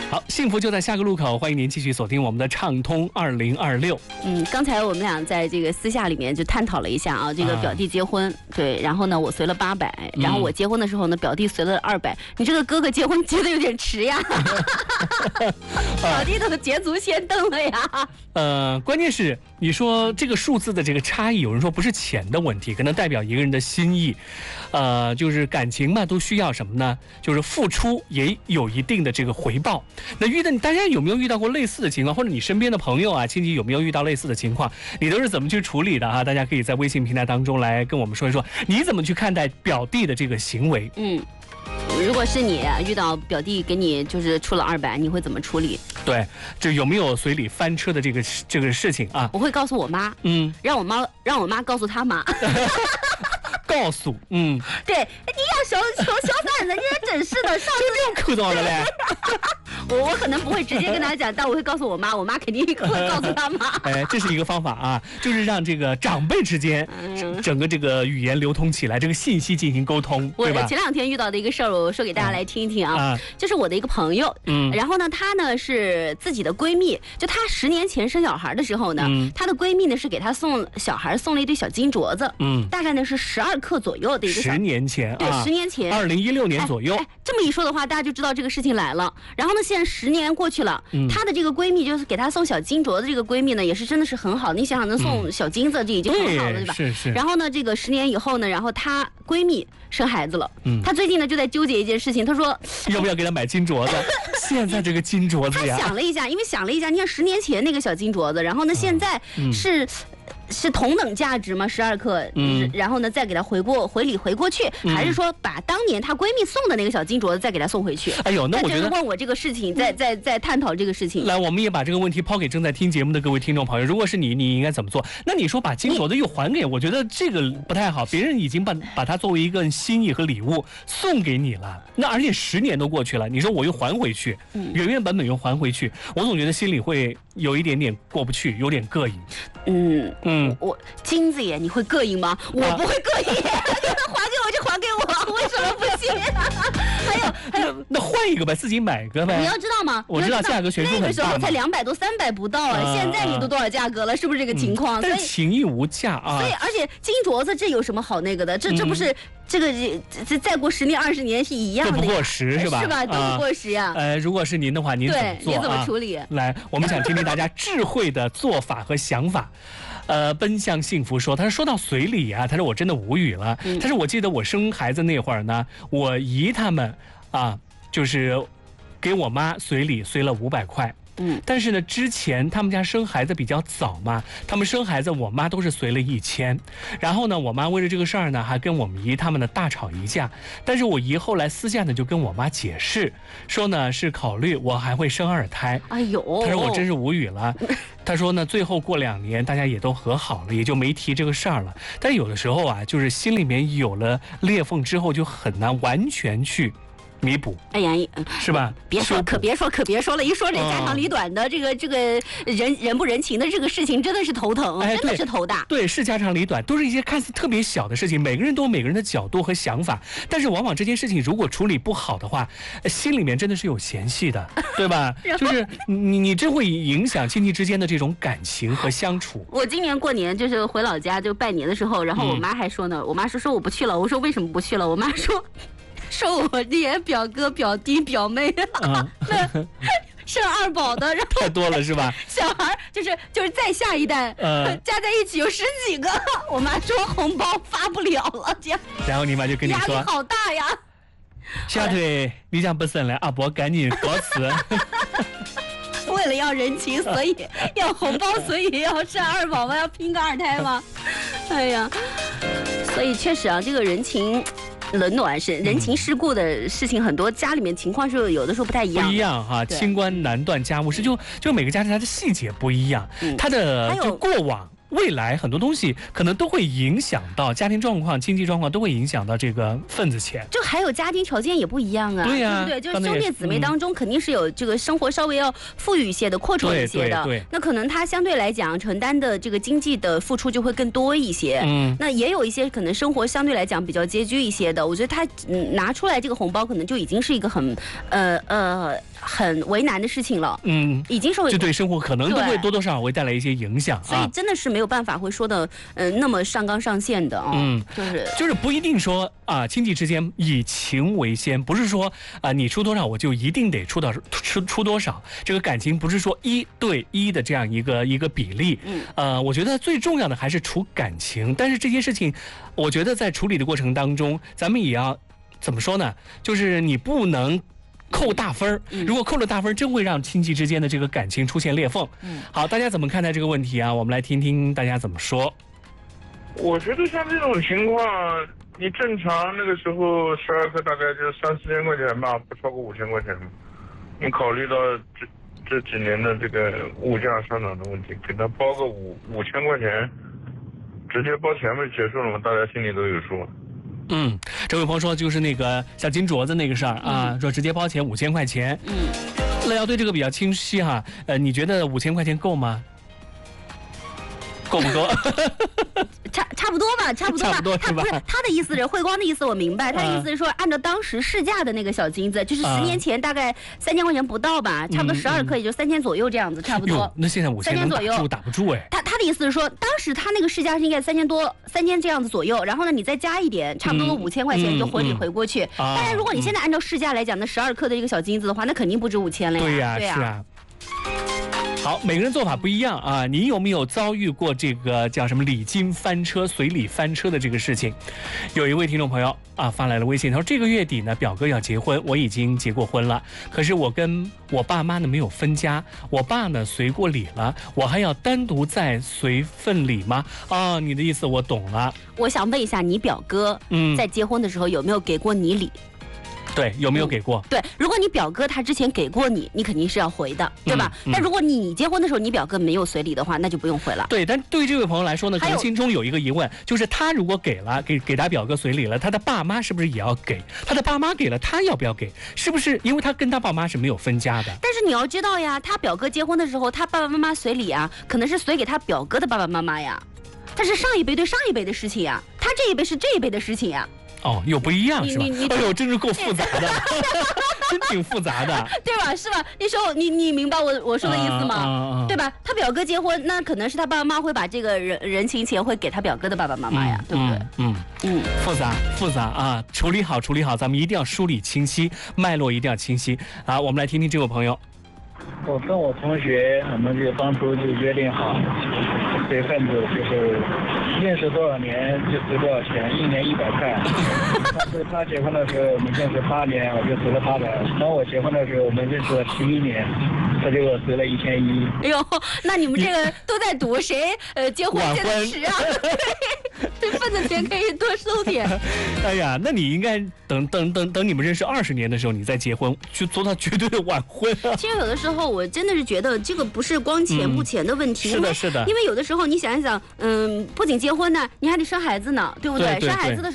好，幸福就在下个路口，欢迎您继续锁定我们的畅通2026。 刚才我们俩在这个私下里面就探讨了一下啊，这个表弟结婚，对，然后呢我随了800，然后我结婚的时候呢，表弟随了200，你这个哥哥结婚结得有点迟呀，表弟都捷足先登了呀。 关键是你说这个数字的这个差异，有人说不是钱的问题，可能代表一个人的心意，就是感情嘛，都需要什么呢？就是付出也有一定的这个回报。那大家有没有遇到过类似的情况，或者你身边的朋友啊、亲戚有没有遇到类似的情况？你都是怎么去处理的啊？大家可以在微信平台当中来跟我们说一说，你怎么去看待表弟的这个行为？ 如果是你遇到表弟给你就是出了200，你会怎么处理？ 对，这有没有随礼翻车的这个事情啊？ 我会告诉我妈，让我妈告诉他妈。 告诉， 对，你要小崽子，你也真是的，上次这扣到了嘞。 我可能不会直接跟他讲，但我会告诉我妈，我妈肯定会告诉他妈。 这是一个方法啊，就是让这个长辈之间整个这个语言流通起来，这个信息进行沟通，对吧？ 我前2天遇到的一个事儿，我说给大家来听一听啊，就是我的一个朋友，然后呢，她呢是自己的闺蜜，就她10年前生小孩的时候呢，她的闺蜜呢是给她小孩送了一对小金镯子，大概呢是12克左右的一个 10年前， 对，10年前 ，2016年左右。 这么一说的话，大家就知道这个事情来了。然后呢，现在10年过去了，她的这个闺蜜就是给她送小金镯子，这个闺蜜呢也是真的是很好。你想想，能送小金子，这已经很好了，对吧？ 是。 然后呢，这个10年以后呢，然后她闺蜜生孩子了，她最近呢就在纠结一件事情，她说要不要给她买金镯子？现在这个金镯子呀， 她想了一下，因为想了一下，你看10年前那个小金镯子，然后呢现在是同等价值吗？12克，然后呢再给她回礼回过去，还是说把当年她闺蜜送的那个小金镯子再给她送回去？ 哎呦，那我觉得问我这个事情，在探讨这个事情。 来，我们也把这个问题抛给正在听节目的各位听众朋友，如果是你应该怎么做？那你说把金镯子又还给我觉得这个不太好，别人已经把它作为一个心意和礼物送给你了，那而且10年都过去了，你说我又还回去，原原本本又还回去，我总觉得心里会有一点点过不去，有点膈应。 我金子爷，你会膈应吗？我不会膈应，你能还给我就还给我，为什么不行？还有， 那换一个呗，自己买个呗。 你要知道吗？ 我知道价格悬殊很大， 那个时候才200多300不到啊，现在你都多少价格了？是不是这个情况？ 但是情义无价啊。 所以，而且金镯子这有什么好那个的？这不是这再过10年20年是一样的， 都不过时是吧？ 是吧？都不过时呀。 如果是您的话，您怎么做？ 你怎么处理？ 来，我们想听听大家智慧的做法和想法。奔向幸福说，他说到随礼啊，他说我真的无语了。他说我记得我生孩子那会儿呢，我姨他们就是给我妈随礼随了500块。但是呢，之前他们家生孩子比较早嘛，他们生孩子我妈都是随了1000，然后呢，我妈为了这个事儿呢，还跟我们姨他们呢大吵一架。但是我姨后来私下呢就跟我妈解释，说呢是考虑我还会生2胎。 哎呦， 他说我真是无语了。他说呢，最后过2年大家也都和好了，也就没提这个事儿了。但有的时候啊，就是心里面有了裂缝之后，就很难完全去弥补。 哎呀， 是吧？ 可别说了，一说这家长里短的这个人不人情的这个事情，真的是头疼，真的是头大。 对，是家长里短，都是一些看似特别小的事情，每个人都有每个人的角度和想法，但是往往这件事情如果处理不好的话，心里面真的是有嫌隙的，对吧？就是你这会影响亲戚之间的这种感情和相处。 我今年过年就是回老家就拜年的时候，然后我妈还说呢，我妈说我不去了，我说为什么不去了？我妈说我这些表哥表弟表妹生2宝的，然后太多了是吧？ 小孩就是再下一代，加在一起有10几个。我妈说红包发不了了，这样。 然后你妈就跟你说， 压力好大呀。 小腿你讲不生了，阿伯赶紧告辞。 为了要人情，所以要红包，所以要生2宝吗？要拼个2胎吗？哎呀，所以确实啊，这个人情冷暖是人情世故的事情很多，家里面情况是有的时候不太一样。 不一样哈，清官难断家务事，就每个家庭它的细节不一样，它的就过往未来很多东西可能都会影响到家庭状况、经济状况，都会影响到这个份子钱。 就还有家庭条件也不一样啊， 对呀， 对不对？就是兄弟姊妹当中肯定是有这个生活稍微要富裕一些的、阔绰一些的。 对， 那可能他相对来讲承担的这个经济的付出就会更多一些。那也有一些可能生活相对来讲比较拮据一些的，我觉得他拿出来这个红包，可能就已经是一个很为难的事情了。已经是就对生活可能都会多多少少会带来一些影响。 所以真的是没有办法会说的那么上纲上线的啊。 就是不一定说啊，亲戚之间以情为先，不是说啊你出多少我就一定得出多少，这个感情不是说1对1的这样一个比例。我觉得最重要的还是处感情，但是这些事情，我觉得在处理的过程当中，咱们也要怎么说呢？就是你不能扣大分，如果扣了大分，真会让亲戚之间的这个感情出现裂缝。好，大家怎么看待这个问题啊？我们来听听大家怎么说。 我觉得像这种情况，你正常那个时候12颗大概就3、4千块钱吧，不超过5000块钱。你考虑到这几年的这个物价上涨的问题，给他包个5000块钱，直接包钱不就结束了吗？大家心里都有数。 这位朋友说就是那个小金镯子那个事儿啊，说直接包钱5000块钱。乐瑶对这个比较清晰哈，你觉得5000块钱够吗？够不够？ 差不多吧，差不多吧。他不是他的意思是慧光的意思，我明白。他的意思是说，按照当时市价的那个小金子，就是10年前大概3000块钱不到吧，差不多12颗也就3000左右这样子，差不多。 那现在5000左右打不住哎。 他的意思是说，当时他那个市价是应该3000多，3000这样子左右，然后呢你再加一点，差不多5000块钱就回过去。当然，如果你现在按照市价来讲，那12颗的一个小金子的话，那肯定不止5000了呀。 对呀，是啊。好，每个人做法不一样啊！你有没有遭遇过这个叫什么礼金翻车、随礼翻车的这个事情？有一位听众朋友啊发来了微信，他说这个月底呢，表哥要结婚，我已经结过婚了，可是我跟我爸妈呢没有分家，我爸呢随过礼了，我还要单独再随份礼吗？啊，你的意思我懂了。 我想问一下，你表哥在结婚的时候有没有给过你礼？ 对，有没有给过？ 对，如果你表哥他之前给过你，你肯定是要回的，对吧？但如果你结婚的时候你表哥没有随礼的话，那就不用回了。 对，但对于这位朋友来说呢，可能心中有一个疑问，就是他如果给了给他表哥随礼了，他的爸妈是不是也要给？他的爸妈给了，他要不要给？是不是因为他跟他爸妈是没有分家的？ 但是你要知道呀，他表哥结婚的时候，他爸爸妈妈随礼啊，可能是随给他表哥的爸爸妈妈呀，他是上一辈对上一辈的事情呀，他这一辈是这一辈的事情呀。 哦，又不一样是吧？哎呦，真是够复杂的，真挺复杂的， 对吧？是吧？那时候你明白我说的意思吗？对吧？他表哥结婚，那可能是他爸爸妈妈会把这个人情钱会给他表哥的爸爸妈妈呀，对不对？ 复杂啊！处理好，咱们一定要梳理清晰，脉络一定要清晰啊！我们来听听这位朋友。 我跟我同学，我们就当初就约定好，随份子就是认识多少年就随多少钱，1年100块。但是他结婚的时候我们认识8年，我就随了800。然后我结婚的时候我们认识了11年，他就给我随了1100。 哎呦，那你们这个都在赌谁结婚结的迟啊？这份子钱可以多收点。 哎呀，那你应该等你们认识20年的时候，你再结婚，就做到绝对的晚婚啊。 其实有的时候我真的是觉得这个不是光钱不钱的问题， 是的， 因为有的时候你想一想，不仅结婚呢，你还得生孩子呢，对不对？生孩子的时候。